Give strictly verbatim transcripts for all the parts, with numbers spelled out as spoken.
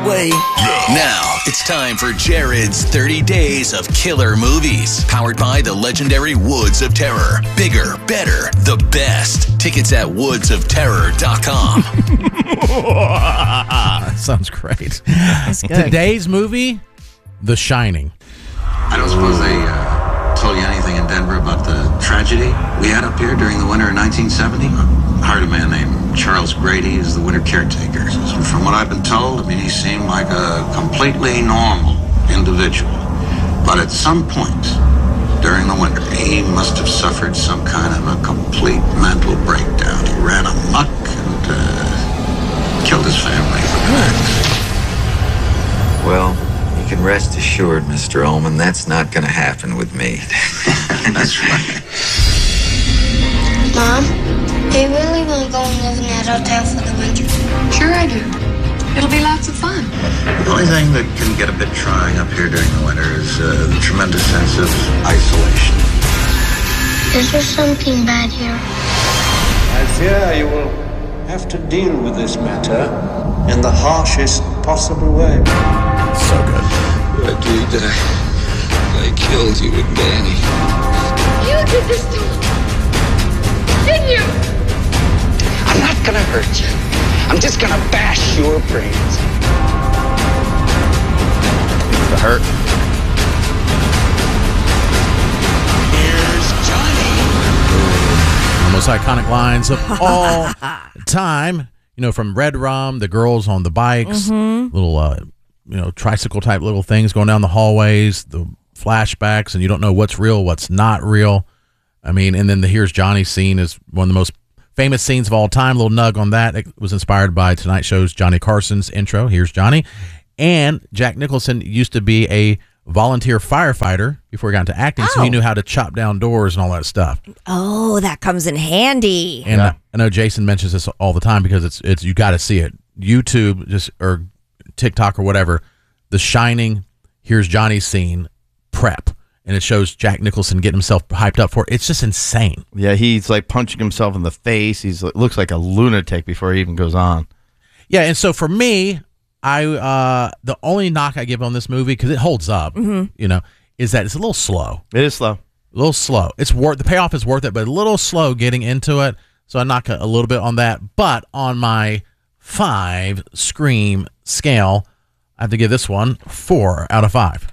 way. Now, it's time for Jared's thirty days of killer movies. Powered by the legendary Woods of Terror. Bigger, better, the best. Tickets at woods of terror dot com. That sounds great. That's good. Today's movie, The Shining. I don't suppose they uh, told you anything in Denver about the tragedy we had up here during the winter of nineteen seventy? I hired a man named Charles Grady as the winter caretaker. And from what I've been told, I mean, he seemed like a completely normal individual. But at some point during the winter, he must have suffered some kind of a complete mental breakdown. He ran amok and uh, killed his family. Well, you can rest assured, Mister Ullman, that's not going to happen with me. That's right. Mom, do you really want to go and live in that hotel for the winter? Sure I do. It'll be lots of fun. The only thing that can get a bit trying up here during the winter is uh, the tremendous sense of isolation. Is there something bad here? I fear you will have to deal with this matter in the harshest possible way. So good. I agreed that I, I killed you with Danny. You did this to me. Didn't you? I'm not gonna hurt you. I'm just gonna bash your brains. The hurt. Here's Johnny. One of the most iconic lines of all time. You know, from Red Rum, the girls on the bikes, Mm-hmm. little, uh, you know, tricycle type little things going down the hallways, the flashbacks, and you don't know what's real, what's not real. I mean, and then the Here's Johnny scene is one of the most famous scenes of all time. A little nug on that. It was inspired by Tonight Show's Johnny Carson's intro, Here's Johnny. And Jack Nicholson used to be a volunteer firefighter before he got into acting, Oh. so he knew how to chop down doors and all that stuff. Oh, that comes in handy. And I, I know Jason mentions this all the time because it's it's you got to see it. YouTube just or TikTok or whatever. The Shining, Here's Johnny scene, prep, and it shows Jack Nicholson getting himself hyped up for it. It's just insane. Yeah, he's like punching himself in the face. He's looks like a lunatic before he even goes on. Yeah, and so for me, I uh, the only knock I give on this movie because it holds up, Mm-hmm. you know, is that it's a little slow. It is slow. A little slow. It's worth the payoff is worth it, but a little slow getting into it. So I knock a, a little bit on that. But on my five Scream scale, I have to give this one four out of five.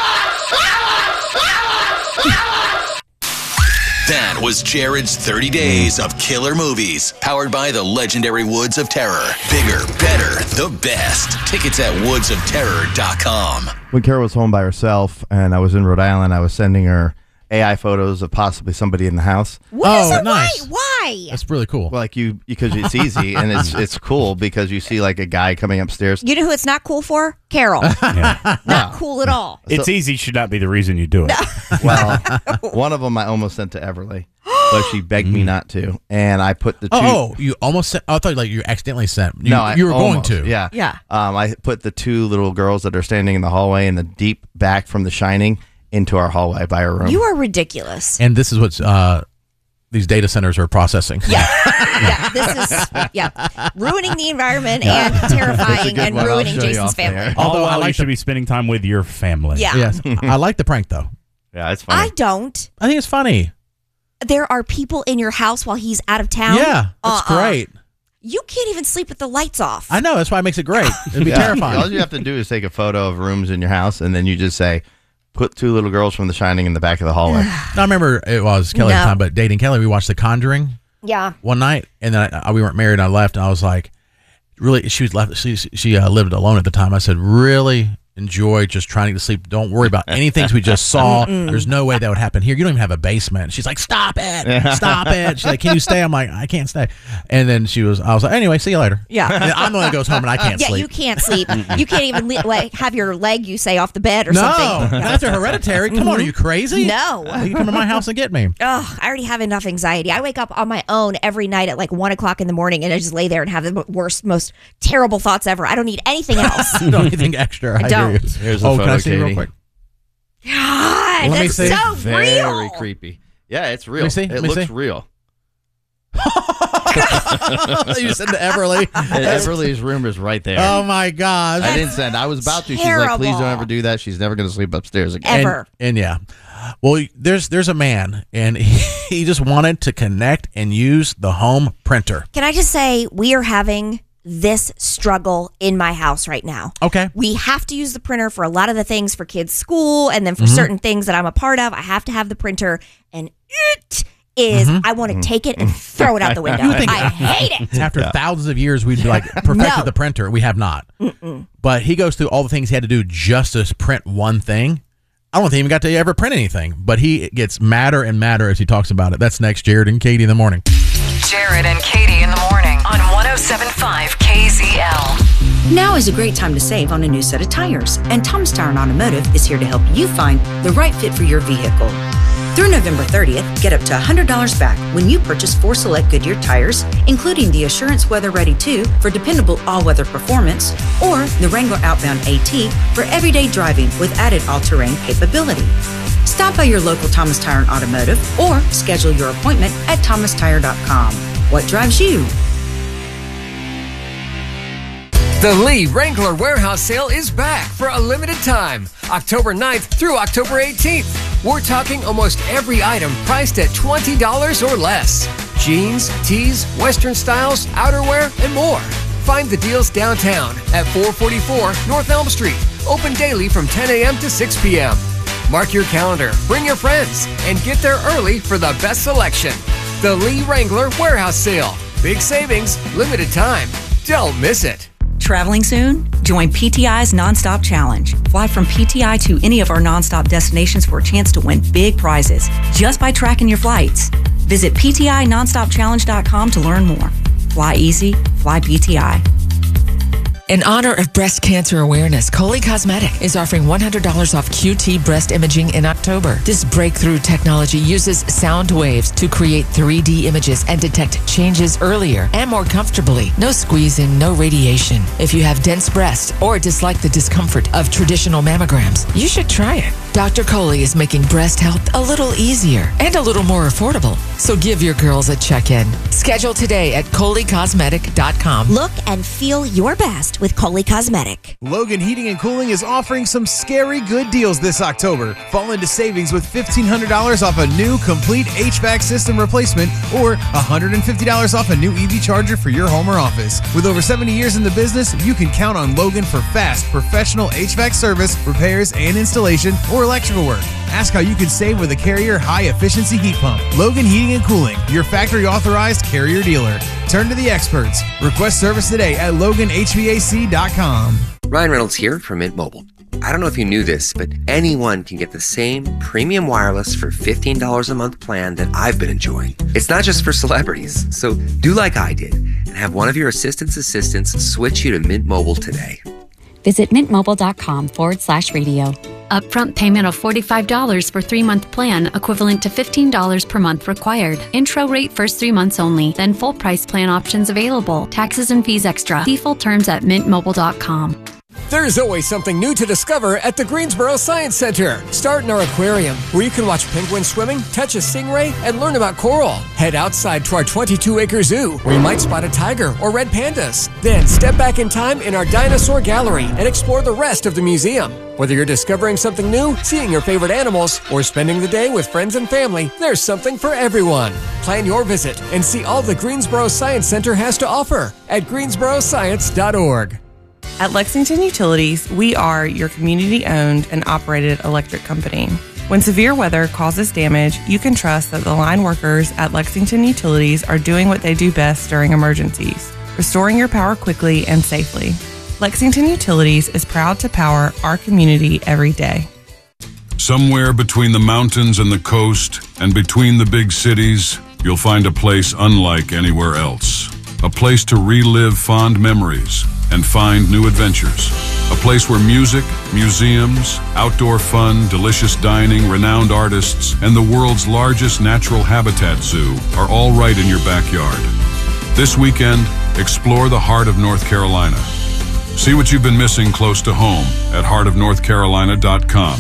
That was Jared's thirty days of killer movies. Powered by the legendary Woods of Terror. Bigger, better, the best. Tickets at woods of terror dot com. When Carol was home by herself and I was in Rhode Island, I was sending her A I photos of possibly somebody in the house. What Oh, is it? nice. Why? Why? That's really cool. Well, like you, because it's easy and it's it's cool because you see like a guy coming upstairs. You know who it's not cool for? Carol. Not cool at all. It's easy should not be the reason you do it. Well, one of them I almost sent to Everly, but she begged me not to, and I put the two. Oh, oh, you almost sent, I thought like you accidentally sent. You, no, I you were almost, going to. Yeah, Yeah. Um, I put the two little girls that are standing in the hallway in the deep back from The Shining into our hallway by our room. You are ridiculous. And this is what uh, these data centers are processing. Yeah. yeah. This is yeah. Ruining the environment and terrifying and one. I'll ruining show you Jason's off the family. air. Although Although I I like you should the- be spending time with your family. Yeah. Yes. I like the prank though. yeah, it's funny. I don't. I think it's funny. There are people in your house while he's out of town. Yeah, that's Uh-uh. great. You can't even sleep with the lights off. I know. That's why it makes it great. It'd be Yeah. terrifying. All you have to do is take a photo of rooms in your house, and then you just say, "Put two little girls from The Shining in the back of the hallway." I remember it was Kelly at the No. time, but dating Kelly, we watched The Conjuring Yeah. one night, and then I, we weren't married. And I left, and I was like, really, she was left. She she uh, lived alone at the time. I said, really enjoy just trying to sleep. Don't worry about any things we just saw. There's no way that would happen here. You don't even have a basement. She's like, stop it, stop it. She's like, can you stay? I'm like, I can't stay. And then she was, I was like, anyway, see you later. Yeah. And I'm the one that goes home and I can't yeah, sleep. you can't sleep. You can't even le- like have your leg, you say, off the bed or no, something. that's a hereditary. Come on, are you crazy? No. You can come to my house and get me. Ugh, I already have enough anxiety. I wake up on my own every night at like one o'clock in the morning and I just lay there and have the worst, most terrible thoughts ever. I don't need anything else. You don't need anything extra. I, I don't. hear you. Here's a oh, photo, can I see it real Katie. quick? God, Let me that's see. so Very real. creepy. Yeah, it's real. Let me see. It Let me looks see. real. You send to Everly. And Everly's room is right there. Oh my gosh! I didn't send. I was about to. terrible. She's like, please don't ever do that. She's never going to sleep upstairs again. Ever. And, and yeah, well, there's there's a man, and he, he just wanted to connect and use the home printer. Can I just say we are having this struggle in my house right now. Okay. We have to use the printer for a lot of the things for kids' school, and then for Mm-hmm. certain things that I'm a part of, I have to have the printer, and it is, Mm-hmm. I want to take it and throw it out the window. I hate it. After thousands of years, we'd like perfected No. the printer. We have not. Mm-mm. But he goes through all the things he had to do just to print one thing. I don't think he even got to ever print anything, but he gets madder and madder as he talks about it. That's next, Jared and Katie in the morning. Jared and Katie in the morning on one oh seven point five K Z L. Now is a great time to save on a new set of tires, and Thomas Tire and Automotive is here to help you find the right fit for your vehicle. Through November thirtieth, get up to one hundred dollars back when you purchase four select Goodyear tires, including the Assurance Weather Ready two for dependable all-weather performance, or the Wrangler Outbound AT for everyday driving with added all-terrain capability. Stop by your local Thomas Tire and Automotive or schedule your appointment at thomas tire dot com. What drives you? The Lee Wrangler Warehouse Sale is back for a limited time, October ninth through October eighteenth. We're talking almost every item priced at twenty dollars or less. Jeans, tees, Western styles, outerwear, and more. Find the deals downtown at four forty-four North Elm Street. Open daily from ten a.m. to six p.m. Mark your calendar, bring your friends, and get there early for the best selection. The Lee Wrangler Warehouse Sale. Big savings, limited time. Don't miss it. Traveling soon? Join P T I's Nonstop Challenge. Fly from P T I to any of our nonstop destinations for a chance to win big prizes just by tracking your flights. Visit P T I nonstop challenge dot com to learn more. Fly easy, fly P T I. In honor of Breast Cancer Awareness, Coley Cosmetic is offering one hundred dollars off Q T breast imaging in October. This breakthrough technology uses sound waves to create three D images and detect changes earlier and more comfortably. No squeezing, no radiation. If you have dense breasts or dislike the discomfort of traditional mammograms, you should try it. Doctor Coley is making breast health a little easier and a little more affordable. So give your girls a check-in. Schedule today at coley cosmetic dot com. Look and feel your best with Coley Cosmetic. Logan Heating and Cooling is offering some scary good deals this October. Fall into savings with fifteen hundred dollars off a new complete H V A C system replacement or one hundred fifty dollars off a new E V charger for your home or office. With over seventy years in the business, you can count on Logan for fast, professional H V A C service, repairs, and installation or electrical work. Ask how you can save with a Carrier high-efficiency heat pump. Logan Heating and Cooling, your factory-authorized Carrier dealer. Turn to the experts. Request service today at logan h v a c dot com. Ryan Reynolds here from Mint Mobile. I don't know if you knew this, but anyone can get the same premium wireless for fifteen dollars a month plan that I've been enjoying. It's not just for celebrities, so do like I did and have one of your assistant's assistants switch you to Mint Mobile today. Visit mintmobile.com forward slash radio. Upfront payment of forty-five dollars for three-month plan, equivalent to fifteen dollars per month required. Intro rate first three months only, then full price plan options available. Taxes and fees extra. See full terms at mint mobile dot com. There's always something new to discover at the Greensboro Science Center. Start in our aquarium, where you can watch penguins swimming, touch a stingray, and learn about coral. Head outside to our twenty-two acre zoo, where you might spot a tiger or red pandas. Then step back in time in our dinosaur gallery and explore the rest of the museum. Whether you're discovering something new, seeing your favorite animals, or spending the day with friends and family, there's something for everyone. Plan your visit and see all the Greensboro Science Center has to offer at greensboro science dot org. At Lexington Utilities, we are your community-owned and operated electric company. When severe weather causes damage, you can trust that the line workers at Lexington Utilities are doing what they do best during emergencies, restoring your power quickly and safely. Lexington Utilities is proud to power our community every day. Somewhere between the mountains and the coast, and between the big cities, you'll find a place unlike anywhere else. A place to relive fond memories and find new adventures. A place where music, museums, outdoor fun, delicious dining, renowned artists, and the world's largest natural habitat zoo are all right in your backyard. This weekend, explore the heart of North Carolina. See what you've been missing close to home at heart of north carolina dot com.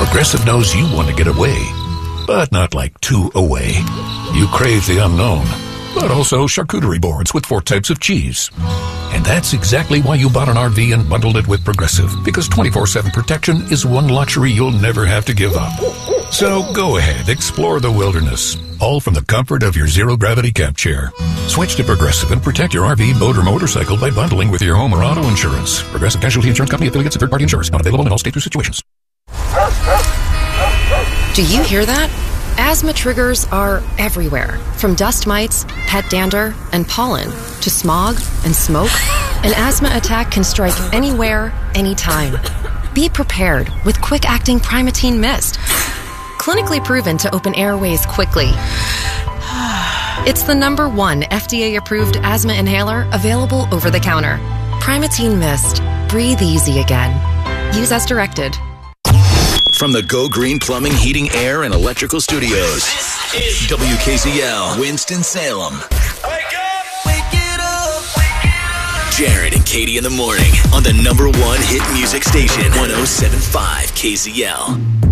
Progressive knows you want to get away, but not like too away. You crave the unknown. but also charcuterie boards with four types of cheese. And that's exactly why you bought an R V and bundled it with Progressive, because twenty-four seven protection is one luxury you'll never have to give up. So go ahead, explore the wilderness, all from the comfort of your zero-gravity camp chair. Switch to Progressive and protect your R V, boat, or motorcycle by bundling with your home or auto insurance. Progressive Casualty Insurance Company affiliates and third-party insurers. Not available in all states or situations. Do you hear that? Asthma triggers are everywhere, from dust mites, pet dander, and pollen, to smog and smoke. An asthma attack can strike anywhere, anytime. Be prepared with quick-acting Primatene Mist. Clinically proven to open airways quickly. It's the number one F D A-approved asthma inhaler available over the counter. Primatene Mist. Breathe easy again. Use as directed. From the Go Green Plumbing, Heating, Air, and Electrical Studios, W K Z L, Winston-Salem. Wake up! Wake it up! Wake it up! Jared and Katie in the morning on the number one hit music station, one oh seven point five K Z L.